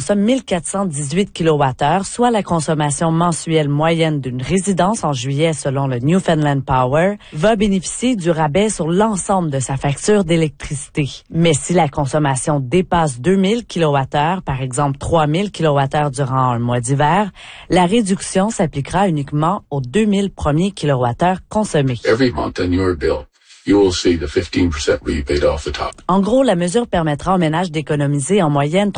consomme 1418 kWh, soit la consommation mensuelle moyenne d'une résidence en juillet selon le Newfoundland Power, va bénéficier du rabais sur l'ensemble de sa facture d'électricité. Mais si la consommation dépasse 2000 kWh, par exemple 3000 kWh durant un mois d'hiver, la réduction s'appliquera uniquement aux 2000 premiers kWh consommés. Every month on your bill, you will see the 15% rebate off the top. En gros, la mesure permettra aux ménages d'économiser en moyenne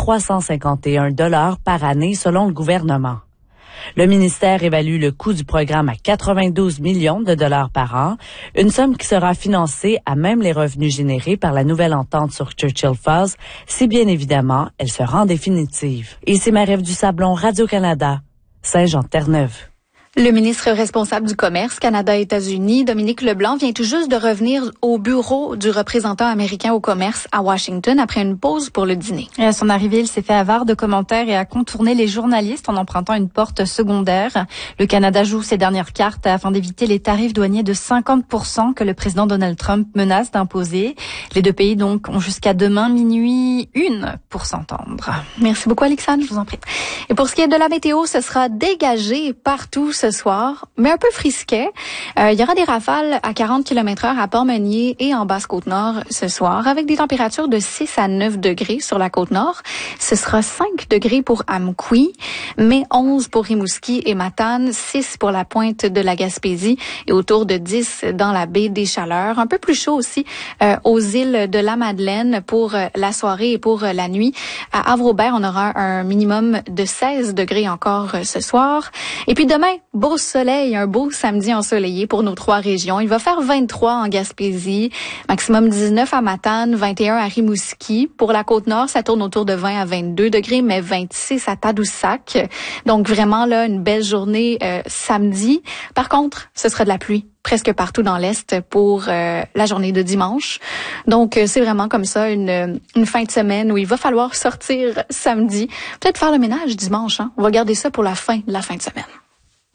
351 $ par année selon le gouvernement. Le ministère évalue le coût du programme à 92 millions de dollars par an, une somme qui sera financée à même les revenus générés par la nouvelle entente sur Churchill Falls, si bien évidemment elle se rend définitive. Ici Marie-Ève Dusablon, Radio-Canada, Saint-Jean-de-Terre-Neuve. Le ministre responsable du commerce Canada-États-Unis, Dominique Leblanc, vient tout juste de revenir au bureau du représentant américain au commerce à Washington après une pause pour le dîner. Et à son arrivée, il s'est fait avare de commentaires et a contourné les journalistes en empruntant une porte secondaire. Le Canada joue ses dernières cartes afin d'éviter les tarifs douaniers de 50% que le président Donald Trump menace d'imposer. Les deux pays donc ont jusqu'à demain minuit 1 pour s'entendre. Merci beaucoup Alexandre, je vous en prie. Et pour ce qui est de la météo, ce sera dégagé partout ce soir, mais un peu frisquet. Il y aura des rafales à 40 km/h à Port-Meunier et en Basse-Côte-Nord ce soir, avec des températures de 6 à 9 degrés sur la Côte-Nord. Ce sera 5 degrés pour Amqui, mais 11 pour Rimouski et Matane, 6 pour la pointe de la Gaspésie et autour de 10 dans la baie des Chaleurs. Un peu plus chaud aussi aux îles de la Madeleine pour la soirée et pour la nuit. À Havre-Aubert, on aura un minimum de 16 degrés encore ce soir. Et puis demain, beau soleil, un beau samedi ensoleillé pour nos 3 régions. Il va faire 23 en Gaspésie, maximum 19 à Matane, 21 à Rimouski. Pour la Côte-Nord, ça tourne autour de 20 à 22 degrés, mais 26 à Tadoussac. Donc vraiment là, une belle journée samedi. Par contre, ce sera de la pluie presque partout dans l'Est pour la journée de dimanche. Donc, c'est vraiment comme ça une fin de semaine où il va falloir sortir samedi. Peut-être faire le ménage dimanche. On va garder ça pour la fin de semaine.